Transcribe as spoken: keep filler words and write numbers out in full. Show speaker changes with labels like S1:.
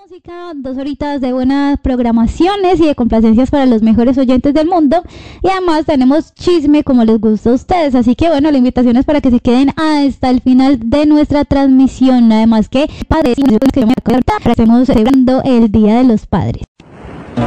S1: música, dos horitas de buenas programaciones y de complacencias para los mejores oyentes del mundo, y además tenemos chisme como les gusta a ustedes, así que bueno, la invitación es para que se queden hasta el final de nuestra transmisión. Además que padres, estamos celebrando el Día de los Padres.